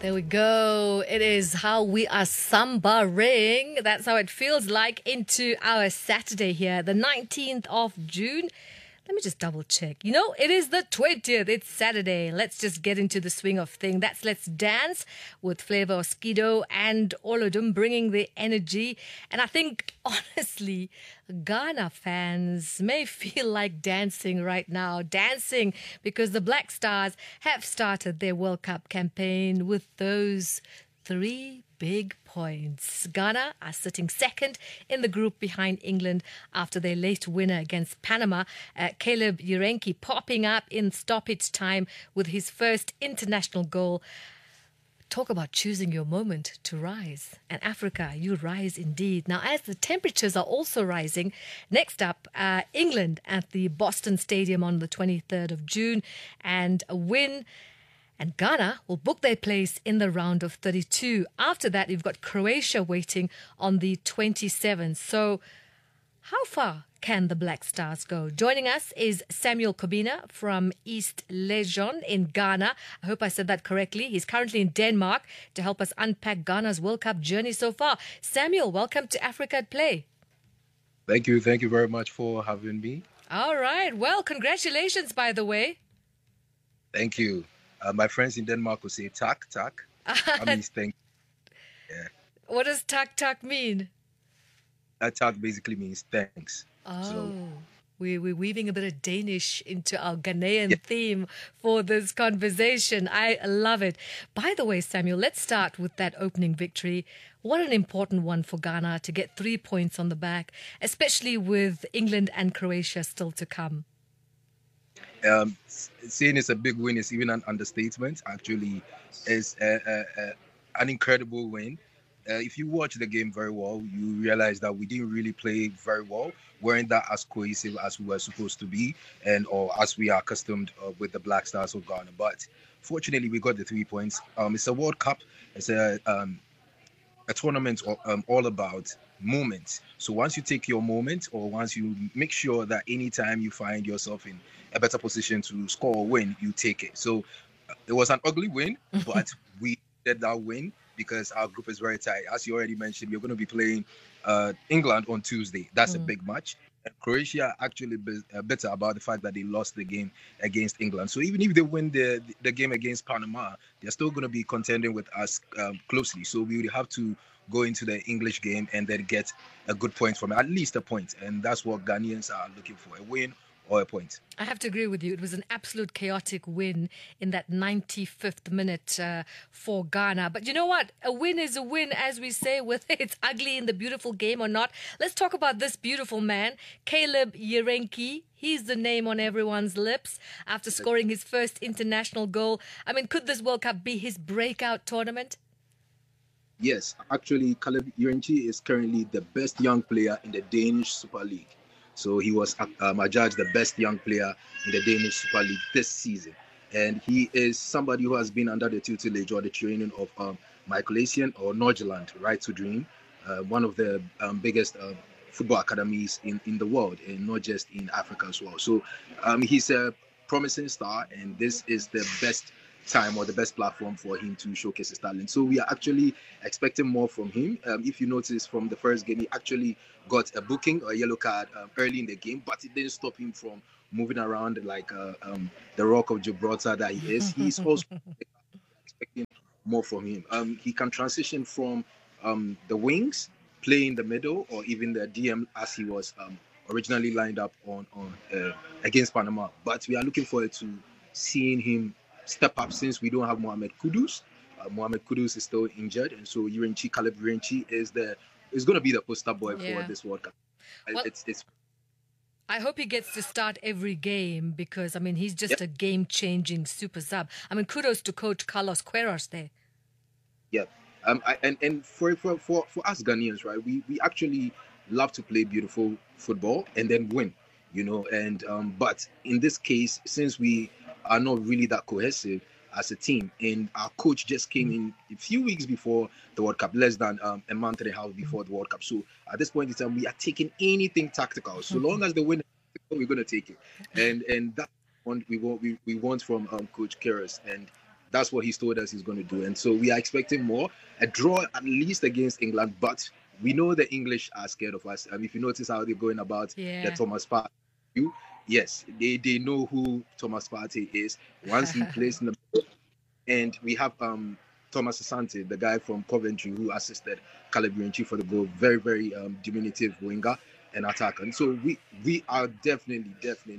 There we go. It is how we are samba-ring. That's how it feels like into our Saturday here, the 19th of June. Let me just double check. It is the 20th. It's Saturday. Let's just get into the swing of things. That's Let's Dance with Flavor Oskido and Olodum bringing the energy. And I think, honestly, Ghana fans may feel like dancing right now. Dancing because the Black Stars have started their World Cup campaign with those 3 big points. Ghana are sitting second in the group behind England after their late winner against Panama. Caleb Urenki popping up in stoppage time with his first international goal. Talk about choosing your moment to rise. And Africa, you rise indeed. Now, as the temperatures are also rising, next up, England at the Boston Stadium on the 23rd of June. And a win. And Ghana will book their place in the round of 32. After that, you've got Croatia waiting on the 27th. So how far can the Black Stars go? Joining us is Samuel Kobina from East Lejon in Ghana. I hope I said that correctly. He's currently in Denmark to help us unpack Ghana's World Cup journey so far. Samuel, welcome to Africa at Play. Thank you. Thank you very much for having me. All right. Well, congratulations, by the way. Thank you. My friends in Denmark will say tak, tak. That means thank you. Yeah. What does tak, tak mean? Tak basically means thanks. Oh, So, we're weaving a bit of Danish into our Ghanaian theme for this conversation. I love it. By the way, Samuel, let's start with that opening victory. What an important one for Ghana to get 3 points on the back, especially with England and Croatia still to come. saying it's a big win is even an understatement. Actually, it's an incredible win. If you watch the game very well, you realize that we didn't really play very well. Weren't that as cohesive as we were supposed to be, or as we are accustomed with the Black Stars of Ghana. But fortunately, we got the 3 points. It's a World Cup. It's a tournament all about moments. So once you take your moment, or once you make sure that anytime you find yourself in a better position to score or win, you take it. So it was an ugly win, but we did that win because our group is very tight. As you already mentioned, we're going to be playing England on Tuesday. That's a big match. And Croatia are actually better about the fact that they lost the game against England. So even if they win the game against Panama, they're still going to be contending with us closely. So we would have to go into the English game and then get a good point from it, at least a point. And that's what Ghanaians are looking for, a win or a point. I have to agree with you. It was an absolute chaotic win in that 95th minute for Ghana. But you know what? A win is a win, as we say, whether it's ugly in the beautiful game or not. Let's talk about this beautiful man, Caleb Urenki. He's the name on everyone's lips after scoring his first international goal. I mean, could this World Cup be his breakout tournament? Yes, actually, Caleb Urenchi is currently the best young player in the Danish Super League. So he was adjudged the best young player in the Danish Super League this season. And he is somebody who has been under the tutelage or the training of Michael Essien or Norgeland, Right to Dream, one of the biggest football academies in the world, and not just in Africa as well. So he's a promising star, and this is the best time or the best platform for him to showcase his talent. So we are actually expecting more from him. If you notice from the first game, he actually got a booking or a yellow card early in the game, but it didn't stop him from moving around like the Rock of Gibraltar that he is. He's also expecting more from him. He can transition from the wings, play in the middle, or even the DM as he was originally lined up on against Panama. But we are looking forward to seeing him step up since we don't have Mohamed Kudus. Mohamed Kudus is still injured, and so Caleb Urenchi is going to be the poster boy for this World Cup. Well, I hope he gets to start every game because, I mean, he's just a game-changing super sub. I mean, kudos to Coach Carlos Queiroz there. Yeah. And for us Ghanaians, right, we actually love to play beautiful football and then win, and but in this case, since we are not really that cohesive as a team, and our coach just came in a few weeks before the World Cup, less than a month and a half before the World Cup. So at this point in time, we are taking anything tactical. So long as they win, we're going to take it. And that one we want from Coach Queiroz. And That's what he's told us he's going to do. And so we are expecting more. A draw at least against England, but we know the English are scared of us. If you notice how they're going about the Thomas Partey, yes, they know who Thomas Partey is. Once he plays in the middle, and we have Thomas Asante, the guy from Coventry who assisted Caleb Irenchi for the goal. Very, very diminutive winger and attacker. And so we are definitely.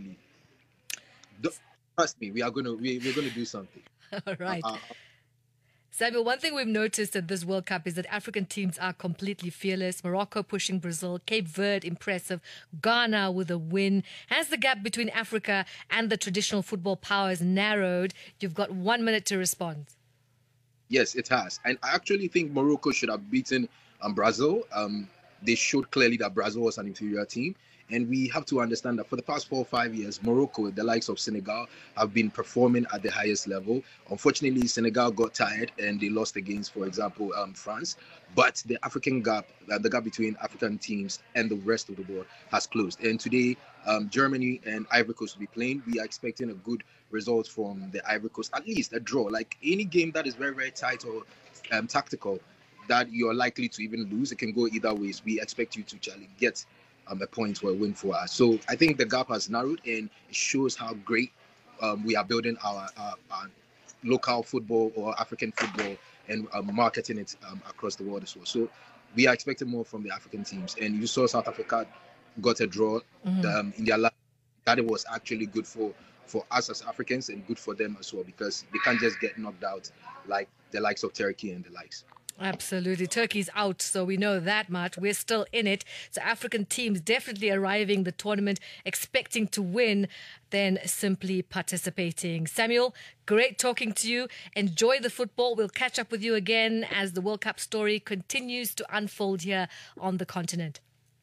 Trust me, we're gonna do something. All right. Samuel, one thing we've noticed at this World Cup is that African teams are completely fearless. Morocco pushing Brazil, Cape Verde impressive, Ghana with a win. Has the gap between Africa and the traditional football powers narrowed? You've got 1 minute to respond. Yes, it has. And I actually think Morocco should have beaten Brazil. They showed clearly that Brazil was an inferior team. And we have to understand that for the past 4 or 5 years, Morocco, the likes of Senegal, have been performing at the highest level. Unfortunately, Senegal got tired and they lost against, for example, France. But the African gap, the gap between African teams and the rest of the world has closed. And today, Germany and Ivory Coast will be playing. We are expecting a good result from the Ivory Coast, at least a draw. Like any game that is very, very tight or tactical, that you're likely to even lose, it can go either ways. We expect you to get a point or a win for us. So I think the gap has narrowed, and it shows how great we are building our local football or African football and marketing it across the world as well. So we are expecting more from the African teams. And you saw South Africa got a draw in their last. That it was actually good for us as Africans and good for them as well, because they can't just get knocked out like the likes of Turkey and the likes. Absolutely. Turkey's out, so we know that much. We're still in it. So African teams definitely arriving the tournament expecting to win, then simply participating. Samuel, great talking to you. Enjoy the football. We'll catch up with you again as the World Cup story continues to unfold here on the continent.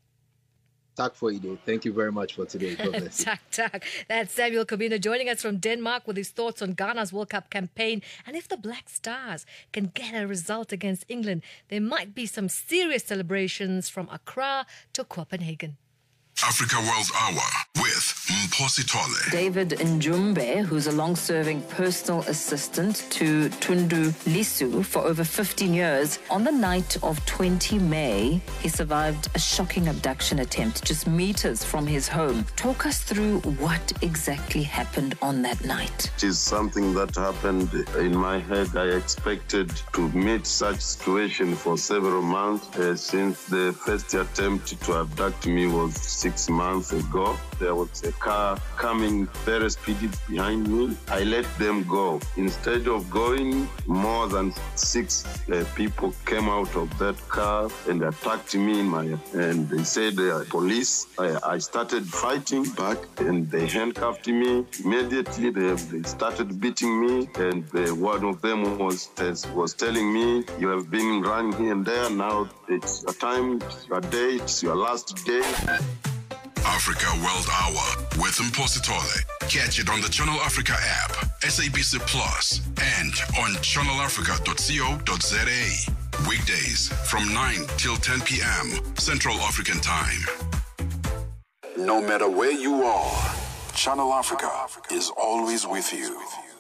Tak for you. Thank you very much for today. God bless you. Tak. That's Samuel Kobina joining us from Denmark with his thoughts on Ghana's World Cup campaign. And if the Black Stars can get a result against England, there might be some serious celebrations from Accra to Copenhagen. Africa World Hour with Mposi Tole. David Njumbe, who's a long-serving personal assistant to Tundu Lisu for over 15 years, on the night of 20 May, he survived a shocking abduction attempt just meters from his home. Talk us through what exactly happened on that night. It is something that happened in my head. I expected to meet such situation for several months since the first attempt to abduct me was 6 months ago. There was a car coming very speedy behind me. I let them go. Instead of going, more than 6 people came out of that car and attacked me and they said police. I started fighting back and they handcuffed me. Immediately they started beating me, and one of them was telling me, "You have been running here and there. Now it's your time, it's your day, it's your last day." Africa World Hour with Mposi Tole. Catch it on the Channel Africa app, SABC Plus, and on channelafrica.co.za. Weekdays from 9 till 10 p.m. Central African Time. No matter where you are, Channel Africa is always with you.